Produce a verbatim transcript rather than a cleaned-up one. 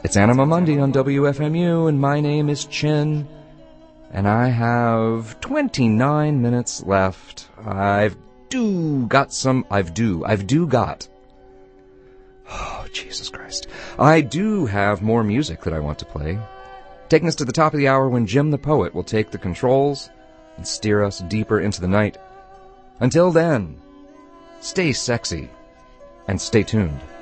It's Anima Mundi on W F M U, and my name is Chin, and I have twenty-nine minutes left. I've do got some, I've do, I've do got. Oh, Jesus Christ. I do have more music that I want to play, taking us to the top of the hour when Jim the Poet will take the controls and steer us deeper into the night. Until then, stay sexy and stay tuned.